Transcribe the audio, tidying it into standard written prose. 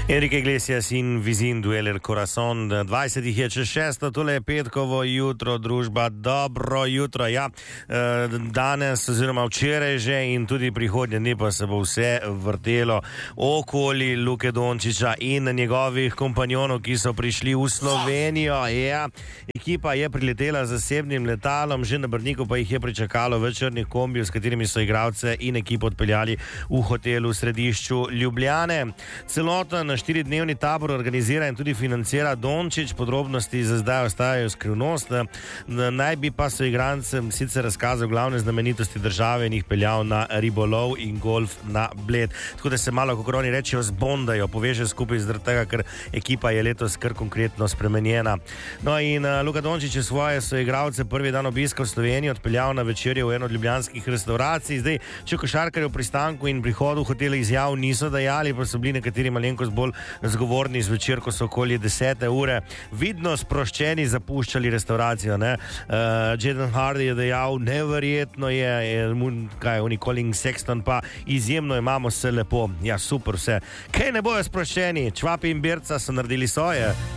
Enrique Iglesias in Vizin Duel El Corazon, 20 jih je čez 6, tole je petkovo jutro, družba, dobro jutro, ja, danes oziroma včeraj že in tudi prihodnje dni pa se bo vse vrtelo okoli Luke Dončića in njegovih kompanjonov, ki so prišli v Slovenijo, ja, ekipa je priletela z zasebnim letalom, že na Brniku pa jih je pričakalo v črnih kombiju, s katerimi so igralce in ekipo odpeljali v hotelu v središču Ljubljane. Celoten 4-dnevni tabor organizira in tudi financira Dončić, podrobnosti za zdaj ostajajo skrivnost. Naj bi pa so igrancem sicer razkazal glavne znamenitosti države in jih peljal na ribolov in golf na Bled. Tako da se malo, kako oni rečejo, zbondajo, poveže skupaj zaradi tega, ker ekipa je letos kar konkretno spremenjena. No in Luka Dončić je svoje soigralce prvi dan obiska v Sloveniji odpeljal na večerjo v eno od ljubljanskih restavracij. Zdaj, če košarkarji v pristanku in prihodu v hotelu izjav niso dajali, pa so bili nekateri malenkost bolj zgovorni zvečer, ko so okoli 10. ure vidno sproščeni zapuščali restauracijo. Jaden Hardy je dejal, neverjetno je, kaj oni Colin Sexton pa izjemno imamo se lepo. Ja, super vse. Kaj ne bojo sproščeni? Čvapi in Berca so naredili svoje.